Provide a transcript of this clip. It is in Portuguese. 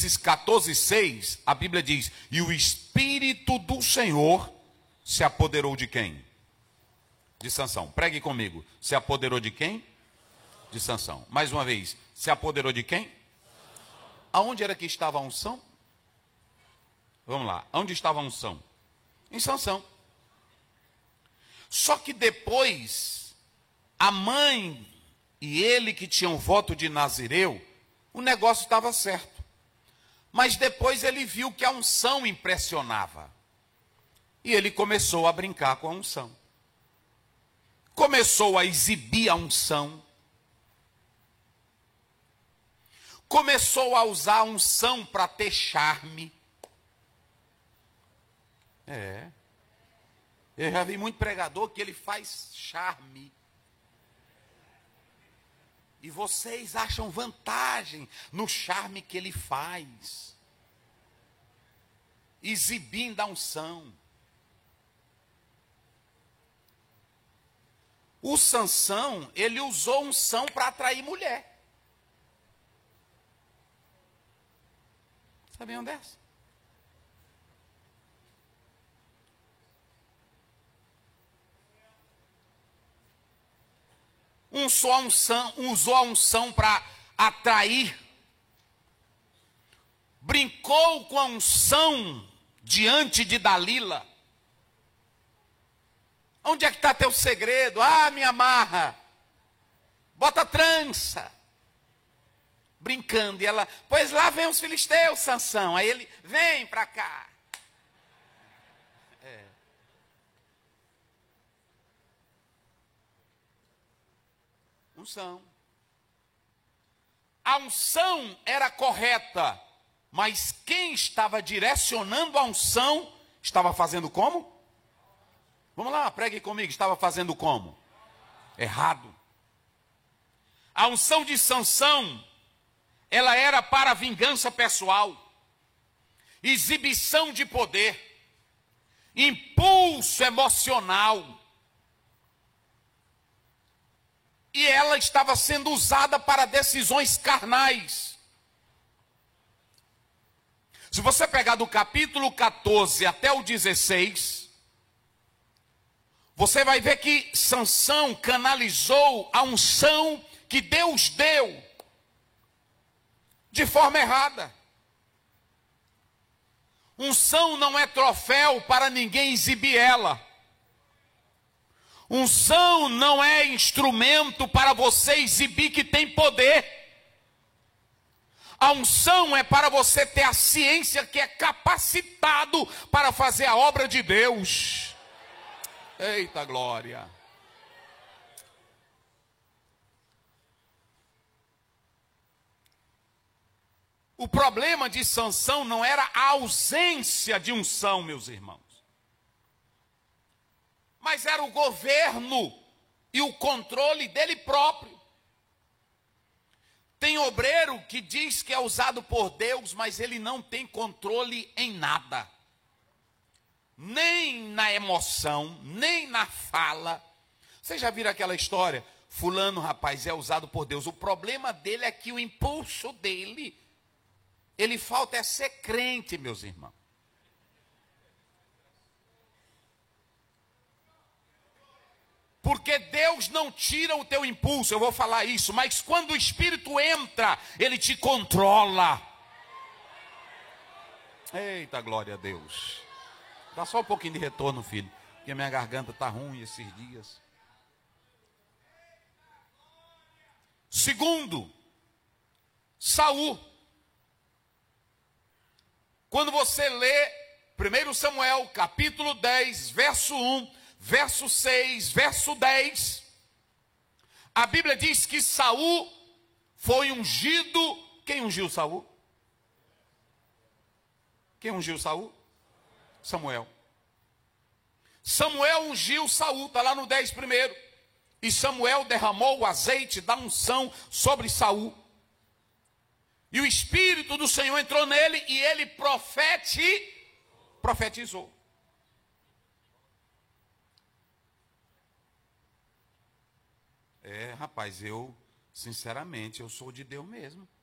Juízes 14:6, a Bíblia diz: e o Espírito do Senhor se apoderou de quem? De Sansão. Pregue comigo. Se apoderou de quem? De Sansão. Mais uma vez. Se apoderou de quem? Aonde era que estava a unção? Vamos lá. Onde estava a unção? Em Sansão. Só que depois, a mãe e ele que tinham voto de Nazireu, o negócio estava certo. Mas depois ele viu que a unção impressionava. E ele começou a brincar com a unção. Começou a exibir a unção. Começou a usar a unção para ter charme. Eu já vi muito pregador que ele faz charme. E vocês acham vantagem no charme que ele faz. Exibindo a unção. O Sansão, ele usou unção para atrair mulher. Sabiam dessa? Usou a unção para atrair. Brincou com a unção diante de Dalila. Onde é que está teu segredo? Ah, me amarra. Bota trança. Brincando. E ela, pois lá vem os filisteus, Sansão. Aí ele, vem para cá. Unção. A unção era correta. Mas quem estava direcionando a unção, estava fazendo como? Vamos lá, pregue comigo. Estava fazendo como? Errado. A unção de Sansão, ela era para vingança pessoal, exibição de poder, impulso emocional. E ela estava sendo usada para decisões carnais. Se você pegar do capítulo 14 até o 16, você vai ver que Sansão canalizou a unção que Deus deu de forma errada. Unção não é troféu para ninguém exibir ela. Unção não é instrumento para você exibir que tem poder. A unção é para você ter a ciência que é capacitado para fazer a obra de Deus. Eita glória. O problema de Sansão não era a ausência de unção, meus irmãos. Mas era o governo e o controle dele próprio. Tem obreiro que diz que é usado por Deus, mas ele não tem controle em nada. Nem na emoção, nem na fala. Vocês já viram aquela história? Fulano, rapaz, é usado por Deus. O problema dele é que o impulso dele, ele falta é ser crente, meus irmãos. Porque Deus não tira o teu impulso, eu vou falar isso, mas quando o Espírito entra, ele te controla. Eita, glória a Deus. Dá só um pouquinho de retorno, filho, porque minha garganta está ruim esses dias. Segundo, Saul. Quando você lê 1 Samuel, capítulo 10, verso 1, verso 6, verso 10, a Bíblia diz que Saul foi ungido. Quem ungiu Saul? Quem ungiu Saul? Samuel. Samuel ungiu Saul, está lá no 10 primeiro. E Samuel derramou o azeite da unção sobre Saul. E o Espírito do Senhor entrou nele e ele profetizou. Rapaz, sinceramente, eu sou de Deus mesmo.